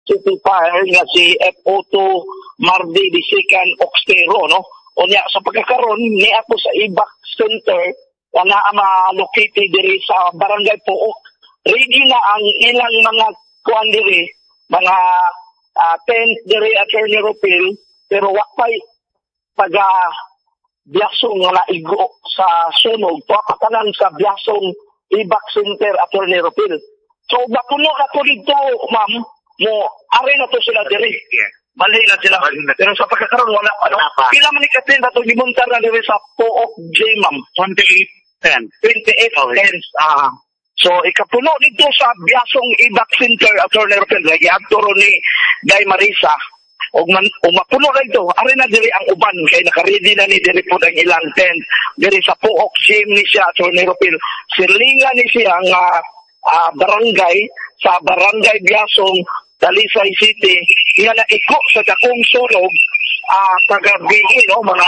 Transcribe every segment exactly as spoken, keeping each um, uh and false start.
City Fire nga si F O two Mardi Disikan Oxtero, no? O niya, sa pagkakaroon, niya po sa I B A C Center na na-located diri sa Barangay Pook. Ready na ang ilang mga kuan diri, mga uh, tent diri at Attorney Ropil, pero wakay paga biyasong nga igo sa sunog, papatanan sa biyasong I B A C Center at Attorney Ropil. So, bapuno na po dito, ma'am, mo, ari na to sila diri. Yeah. Mali na sila. Pero sa pagkakaroon, wala pa. No? Pila man ikatin na ito, gimuntar na diri sa Pook J, ma'am. twenty-eight ten. twenty-eight ten. Ah. So, ikapuno dito sa biyasong I B A C Center at Attorney Ropil. Lagi agturo ni Day Marisa. O, man, o mapuno na ito, ari na diri ang uban. Kaya nakaredy na ni diri po ang ilang tent. Diri sa Pook J ni siya, Attorney Ropil. Sirlinga ni siya ang uh, uh, barangay, sa barangay Biasong, Talisay City, nga naiko sa dakong sunog, uh, kagabi, no, mga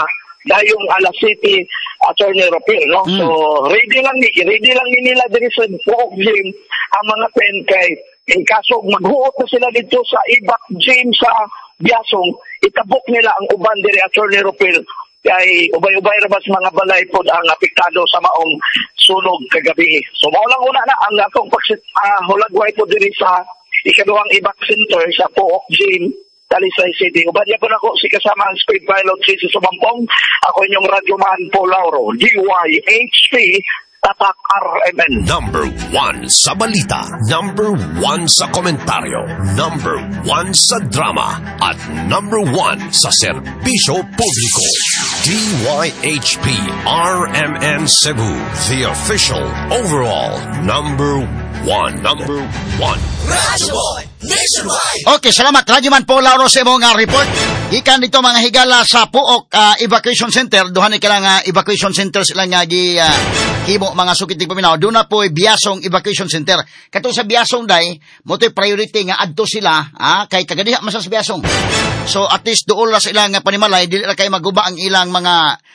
dayong alas City, Attorney Ropil, no? Mm. So, ready lang ni, ready lang ni nila diri sa Pook Gym, ang mga tent kay, in kaso maghuot na sila dito sa I B A C Gym sa Biasong, itabok nila ang uban diri Attorney Ropil, kay ubay-ubay rabas mga balay po ang apektado sa maong sunog kagabi. So, maulang una na ang atong pagsit, uh, hulagway po diri sa ikaduhang I B A C Center sa Pook Gym, Talisay City. Ubadya po na ko si kasama ang Speed Pilot si Sumampong. Ako inyong radyoman po Lauro, D Y H P, Tatak R M N. Number one sa balita, number one sa komentaryo, number one sa drama, at number one sa serbisyo publiko. D Y H P R M N Cebu, the official overall number one. Number one. Radyo Boy Nationwide. Okay, salamat. Radyoman po Lauro sa imong uh, report. Ikan dito mga higala sa Pook uh, Evacuation Center. Duhan ni kailang uh, evacuation center sila nga gi uh, himo mga sukiting paminaw. Doon na po Biasong Evacuation Center. Katong sa Biasong day, mo to'y priority nga adto sila, ah, kay tagadiha masas Biasong. So at least doon la sila nga panimalay, dili ra kay maguba ang ilang mga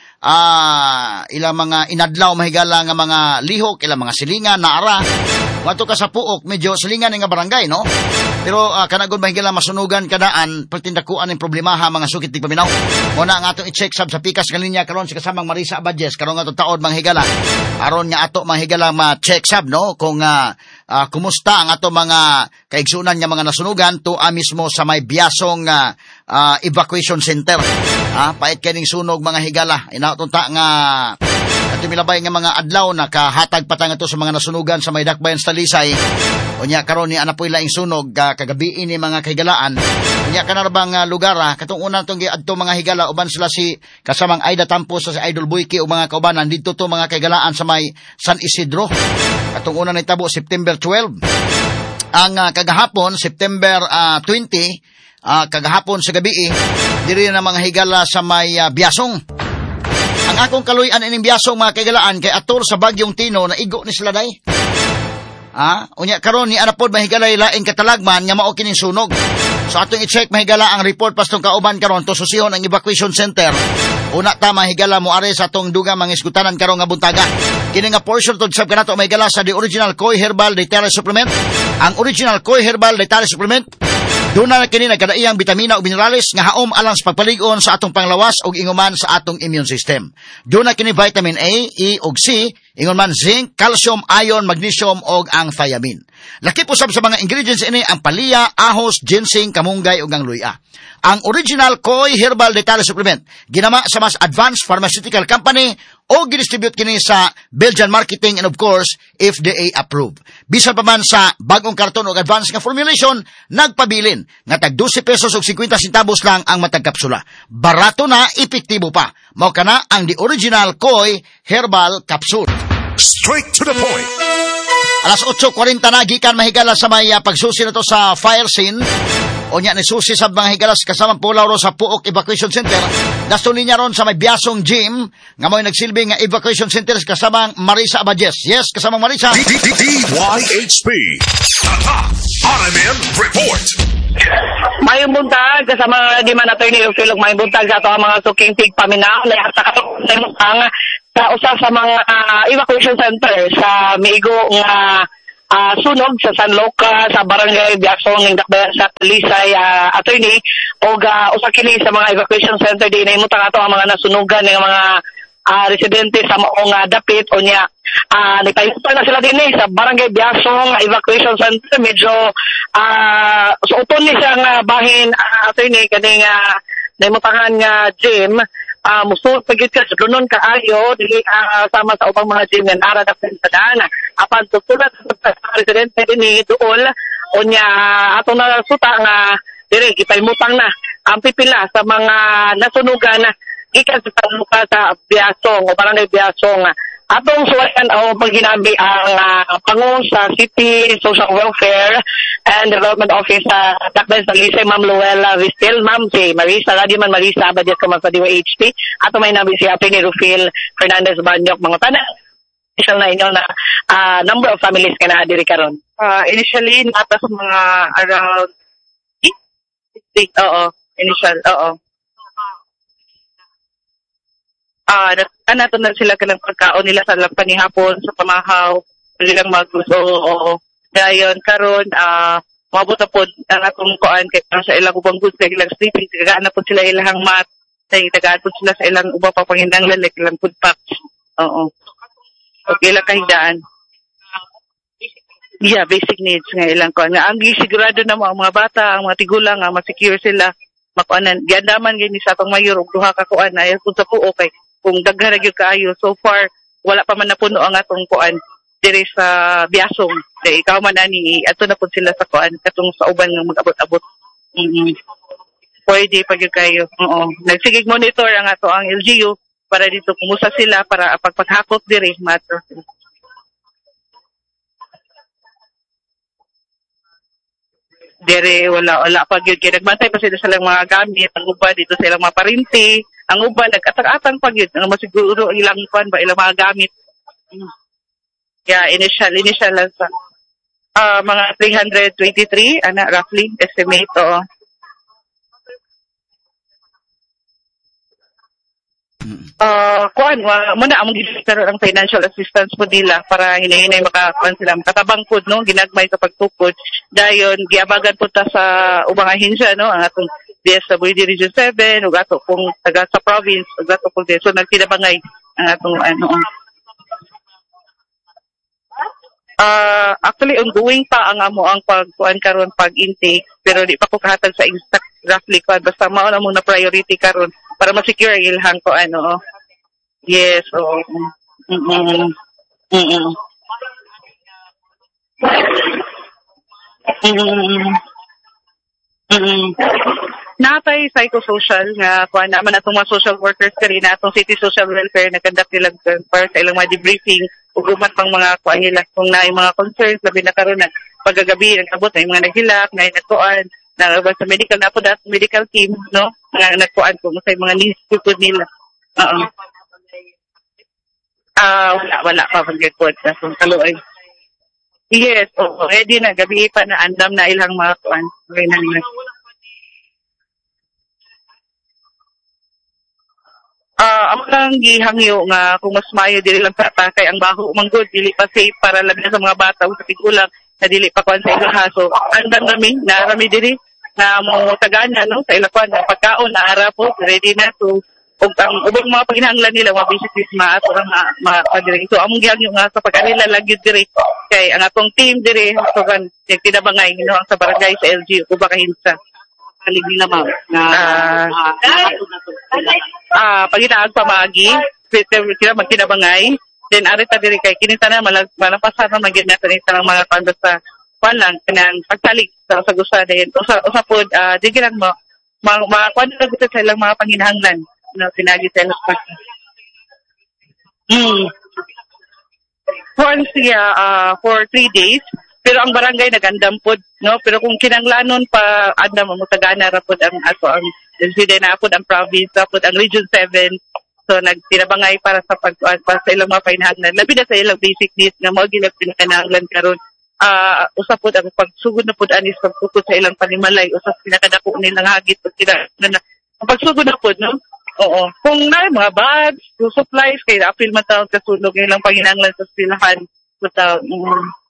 ah uh, ilang mga inadlaw mahigala nga mga lihok, ilang mga silingan naara. Wato ka sa Pook, medyo silingan nga barangay, no? Pero uh, kanagod mahigala masunugan kadaan pertindakuan ng problemaha mga sukit ti paminaw. Muna nga atong i-check sab sa pikas kaninya karon si kasamang Marisa Abadjes karon nga taod manghigala. Aron nga ato manghigala ma-check sab, no, kung uh, uh, kumusta ang ato mga kaigsunan nga mga nasunugan to uh, mismo sa may Biasong uh, uh, Evacuation Center. Ah, pait kaning sunog mga higala. Inatunta nga at milabay nga mga adlaw na kahatag patang ito sa mga nasunugan sa may dakbayan sa Talisay. Unya karon ni ana poy laing sunog uh, kagabi ini mga kahigalaan. Unya kanarbang uh, lugar ah, katong una tong giadto mga higala uban sila si kasamang Aida Tampos sa si Idol Buyki o mga kaubanan dito to mga kahigalaan sa may San Isidro. Katong una nitabo September twelve. Ang uh, kagahapon September uh, twenty, uh, kagahapon sa gabi eh, diri na mga higala sa may uh, Biasong. Ang akong kaluyan ining Biasong mga kaigalaan kay ator sa Bagyong Tino na igo ni sila day. Ah, unya karon ni ana pod mahigalay laing katalagman nga mao kining sunog. So atong i-check mahigala ang report pastong kauban karon to susihon ang evacuation center. Una ta mahigala mo are sa atong dugang mga iskutanan karon nga buntaga. Kini nga portion to sab kanato mahigala sa the original Koi Herbal Dietary Supplement. Ang original Koi Herbal Dietary Supplement doon na kini nagkadaiyang bitamina o minerales nga haom alang sa pagpaligon sa atong panglawas o inguman sa atong immune system. Doon na kini vitamin A, E ug C, ingon man zinc, calcium, iron, magnesium og ang thiamine. Laki po sab sa mga ingredients ini ang palya, ahos, ginseng, kamunggay ug ang luya. Ang original Koi Herbal Dietary Supplement ginama sa mas advanced pharmaceutical company o gidistribute kini sa Belgian Marketing and of course F D A approved. Bisan pa man sa bagong karton o advanced nga formulation, nagpabilin nga tag twelve pesos ug fifty centavos lang ang matag kapsula. Barato na, epektibo pa. Mao kana ang the original Koi Herbal Capsule. Straight to the point. Alas eight forty na gikan mahigala sa may uh, pagsusi na to sa fire scene. Unya ni susi sa mga higalas kasama po Lauro sa Pook Evacuation Center. Gasto niya ron sa may Biasong Gym nga may nagsilbing nga evacuation center kasama Marisa Abadjes. Yes, kasama Marisa. D Y H P Tatak R M N Report. May buntag kasama di man attorney Philog may buntag sa ato ang mga suking tig paminaw lahat sa ang sa usa sa mga uh, evacuation center sa Migo nga uh, sunog sa San Loca sa barangay Biasong ng Dakbayan sa Talisay uh, attorney o uh, usa kini sa mga evacuation center di nahimutang ato ang mga nasunugan ng mga uh, residente sa maong uh, dapit o niya uh, nagpayutan na sila din eh, sa barangay Biasong evacuation center medyo uh, so uton ni siyang uh, bahin uh, attorney kaning uh, naimutangan nga gym uh, musul pagit ka sununon kaayo dili uh, sama sa ubang mga gym nga ara da pintadan apan tutulat sa residente dinhi duol unya ato na suta nga dire gipaymutang na ang pipila sa mga nasunugan gikan sa taluka sa Biasong o barangay Biasong atong suwayan o pagginabi ang uh, pangulo sa City Social Welfare and Development Office sa uh, Dakbayan sa Talisay, Ma'am Luella Vistil, Ma'am si Marisa, Ladi man Marisa, Abadias ka man sa D Y H P, ato may nabi si Ate ni Rufil Fernandez Banyok, mga tanan, initial na inyo na uh, number of families ka na diri karon. Uh, initially, nata sa mga around eight, oo, initial, oo. Ah, uh, anato na sila kanang pagkaon nila sa lang panihapon sa pamahaw nilang maggusto oo dayon karon ah uh, mabot na pod ang atong kuan kay sa ilang ubang goods kay ilang sleeping tagaan na pod sila ilang mat kay tagaan pod sila sa ilang ubang papanginanglan like ilang food packs oo okay lang kahigdaan yeah basic needs nga ilang kuan nga ang gisigurado na ang mga bata ang mga tigulang nga ma-secure sila makuanan giandaman gini sa atong mayor og duha ka kuan ay kun sa puo kay kung daghan ra gyud kaayo so far wala pa man napuno ang atong kuan diri sa Biasong kay ikaw man ani ato na pud sila sa kuan katong sa uban nga mag-abot-abot mm-hmm. Pwede pa gyud kayo oo nagsigig monitor ang ato ang L G U para dito kumusta sila para pagpaghakot diri matter dere wala wala pa gyud kay nagbantay pa sila sa lang mga gamit ang uban dito sa ilang mga parinti ang uban nag-atang-atang pa gyud ang masiguro ilang kuan ba ilang mga gamit yeah initial initial lang sa uh, mga three hundred twenty-three ana roughly estimate oo Uh, kuan wa mo na among gidisero ang financial assistance po nila para hinahinay makakuan sila makatabang pud no ginagmay sa pagtukod dayon giabagan po ta sa ubang ahensya no ang atong D S W D Region seven ug ato kung taga sa province ug ato kung so nagtinabangay ang atong ano uh, actually ongoing pa ang amo ang pagkuan karon pag intake pero di pa ko kahatag sa exact roughly kuan basta mao na mo na priority karon para ma-secure ilhang ko ano. Yes, oo. Mm. Mm. Mm. Mm. Mm. Natay psychosocial nga kuan naman atong mga social workers kari na atong City Social Welfare na conduct nila para sa ilang mga debriefing ug umat pang mga kuan nila kung naay mga concerns labi na karon na pagagabi nagabot na yung mga naghilak na nagkuan na sa medical na po dat medical team no nga nagkuan ko sa mga needs po nila oo ah wala wala pa pagkuan sa kaluoy yes oo ready na gabi pa na andam na ilang mga kuan okay na nila ah amo lang gihangyo nga kung mas maayo dili lang ta kay ang baho manggod dili pa safe para labi na sa mga bata ug sa tigulang na dili pa kuan sa ilaha so andam rami na rami diri na mo tagana no sa ilapan na pagkaon na ara po ready na to ug ang ubang mga paghinahanglan nila wa visit this maat or mga padiri so among gihangyo nga sa pag-anila lagi diri kay ang atong team diri so kan tinabangay no ang sa barangay sa L G ug bakahinsa kaligi na ma na ah paginaag pamagi kita magtinabangay then arita diri kay kinita na malapasan na magid natin sa mga kanto sa palang kanang pagsalig sa sagusa din usa usa pod uh, di gilang mo mga kuan na gusto sa ilang mga panginahanglan na pinagi sa ilang pag mm kuan siya uh, for three days pero ang barangay nagandam pod no pero kung kinanglanon pa andam mo tagana ra pod ang ato ang resident na pod ang province pod ang region seven so nagtinabangay para sa pagkuan para sa ilang mga panginahanglan labi na sa ilang basic needs nga mao gilang pinakahanaglan karon ah uh, usap pod ang pagsugod na pod anis pagtukod sa ilang panimalay usap pinakadako nilang hagit pag kina na pagsugod na pod no oo kung na mga bags supplies kay apil man taon kasunog ilang panginahanglan sa silahan so ta um,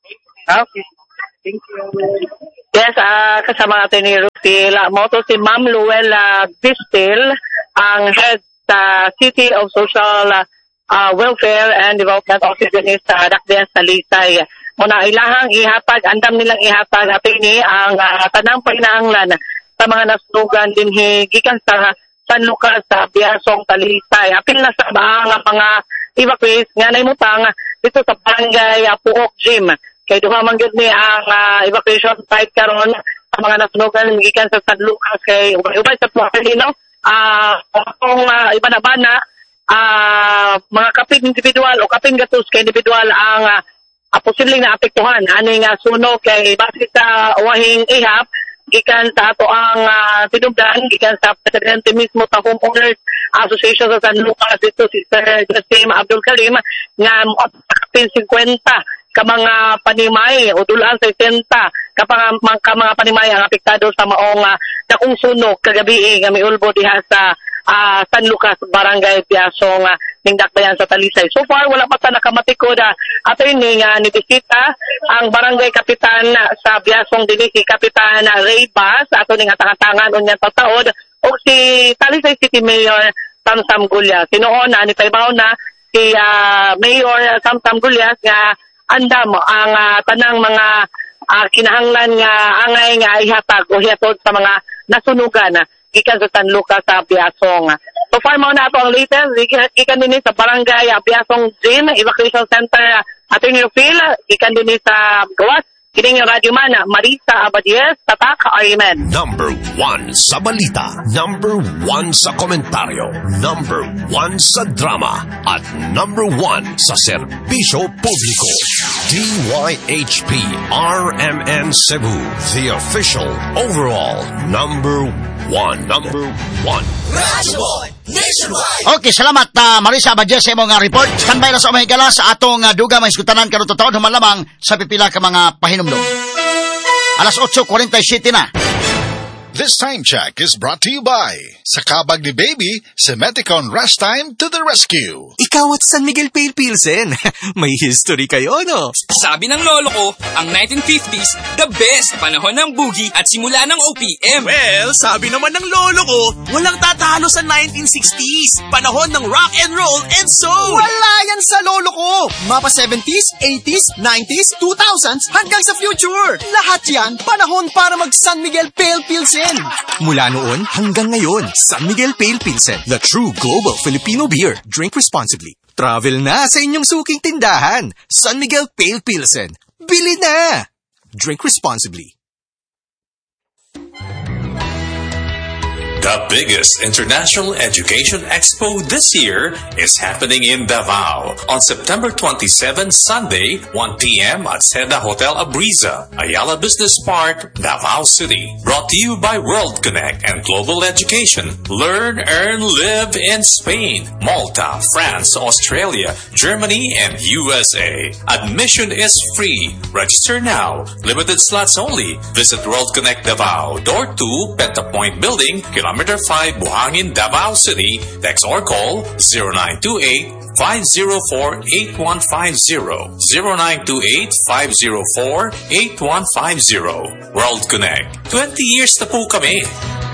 Okay. Thank you. Yes, ah kasama natin ni Ruthie Moto si Ma'am Luella Bistil, ang head sa City of Social uh, Welfare and Development Office ni sa Dakbayan sa Talisay. Muna ilahang ihatag, andam nilang ihatag ato ini ang uh, tanang pahinahanglan sa mga nasunugan din gikan sa San Lucas sa Biasong Talisay. Apil na sa mga mga evacuees nga naimutang dito sa barangay uh, Puok Gym. Kay duha man gyud ni ang uh, evacuation site karon sa mga nasunugan gikan sa San Lucas kay ubay-ubay sa Puerto ah uh, kung uh, iba na bana ah uh, mga kapit individual o kaping gatos kay individual ang uh, uh, posibleng naapektuhan ani nga sunog kay base sa wahing ihap gikan sa ato ang uh, tinubdan gikan sa presidente mismo sa Homeowners Association sa San Lucas dito si Sir Jassim Abdul Karim nga kapin fifty ka mga panimay o dulaan sa sesenta ka, ka mga panimay ang apektado sa maong uh, dakong sunog kagabi nga miulbo diha sa uh, San Lucas Barangay Biasong uh, ning Dakbayan sa Talisay. So far wala pa sa nakamatikod uh, ato ini nga nibisita ang barangay kapitan uh, sa Biasong dinhi si Kapitan uh, Ray Bass ato ning atangan-tangan unya tataod o si Talisay City Mayor Samsam Gulyas. Tinuon na ni paibaw na si uh, Mayor Samsam Gulyas nga andam ang uh, tanang mga uh, kinahanglan nga angay nga ihatag o hiatod sa mga nasunugan uh, gikan sa San Lucas sa Biasong. So far mo na ato ang latest gikan din sa barangay uh, Biasong Gym Evacuation Center uh, Attorney Phil gikan din sa Gawas. Kining yung radyo man, Marisa Abadies, Tatak, Arimen. Number one sa balita, number one sa komentaryo, number one sa drama, at number one sa serbisyo publiko. D Y H P R M N Cebu, the official overall number one. Number one. Radyo Nationwide. Okay, salamat uh, Marisa Abadies sa imong uh, report. Standby na sa umay gala sa atong uh, duga mga iskutanan karon totoo human lamang sa pipila ka mga pahinumdom. Alas eight forty-seven na. This time check is brought to you by sa kabag ni Baby, Semeticon Rest Time to the rescue. Ikaw at San Miguel Pale Pilsen. May history kayo, no? Sabi ng lolo ko, ang nineteen fifties, the best panahon ng boogie at simula ng O P M. Well, sabi naman ng lolo ko, walang tatalo sa nineteen sixties. Panahon ng rock and roll and soul. Wala yan sa lolo ko. Mapa seventies, eighties, nineties, two thousands, hanggang sa future. Lahat yan, panahon para mag San Miguel Pale Pilsen. Mula noon hanggang ngayon, San Miguel Pale Pilsen, the true global Filipino beer. Drink responsibly. Travel na sa inyong suking tindahan. San Miguel Pale Pilsen. Bili na! Drink responsibly. The biggest international education expo this year is happening in Davao on September twenty-seventh, Sunday, one p.m. at Seda Hotel Abriza, Ayala Business Park, Davao City. Brought to you by World Connect and Global Education. Learn, earn, live in Spain, Malta, France, Australia, Germany, and U S A. Admission is free. Register now. Limited slots only. Visit World Connect Davao, door two, Pentapoint Building, Kilometer five, Buhangin, Davao City. Text or call zero nine two eight, five zero four, eight one five zero. zero nine two eight, five zero four, eight one five zero. World Connect. twenty years na po kami.